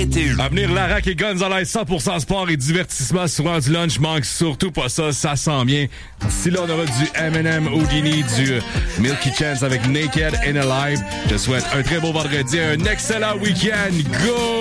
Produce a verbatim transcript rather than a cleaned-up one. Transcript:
T U. À venir, Larac et Gonzalez, cent pour cent sport et divertissement sur l'heure du lunch. Manque surtout pas ça, ça sent bien. Si là, on aura du Eminem, Houdini, du Milky Chance avec Naked and Alive. Je te souhaite un très beau vendredi, un excellent week-end. Go!